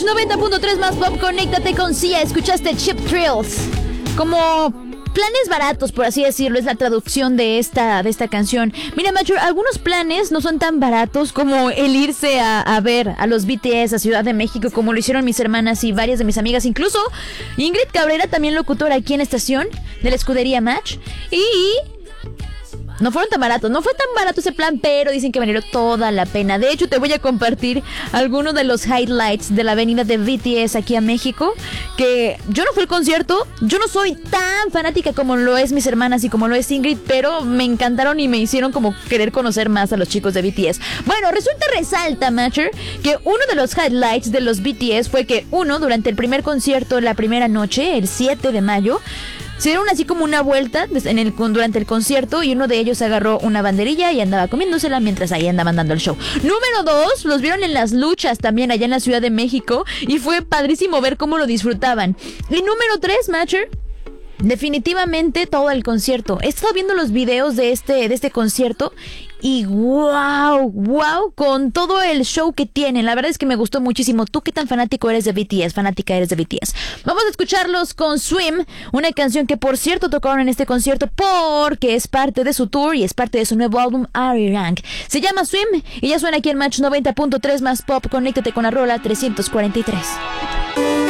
90.3 más pop, conéctate con Sia. Escuchaste Cheap Thrills. Como planes baratos, por así decirlo, es la traducción de esta canción. Mira, Macho, algunos planes no son tan baratos como el irse a ver a los BTS a Ciudad de México, como lo hicieron mis hermanas y varias de mis amigas. Incluso Ingrid Cabrera, también locutora aquí en estación de la escudería Match. Y no fueron tan baratos, no fue tan barato ese plan, pero dicen que valió toda la pena. De hecho, te voy a compartir algunos de los highlights de la venida de BTS aquí a México, que yo no fui al concierto, yo no soy tan fanática como lo es mis hermanas y como lo es Ingrid, pero me encantaron y me hicieron como querer conocer más a los chicos de BTS. Bueno, resalta, Matcher, que uno de los highlights de los BTS fue que durante el primer concierto, la primera noche, el 7 de mayo, se dieron así como una vuelta durante el concierto y uno de ellos agarró una banderilla y andaba comiéndosela mientras ahí andaban dando el show. Número 2, los vieron en las luchas también allá en la Ciudad de México y fue padrísimo ver cómo lo disfrutaban. Y número 3, Matcher, definitivamente todo el concierto. He estado viendo los videos de este concierto y wow, con todo el show que tienen. La verdad es que me gustó muchísimo. ¿Tú qué tan fanático eres de BTS? Fanática eres de BTS. Vamos a escucharlos con Swim, una canción que por cierto tocaron en este concierto porque es parte de su tour y es parte de su nuevo álbum Arirang. Se llama Swim y ya suena aquí en Match 90.3 más pop. Conéctate con la rola 343.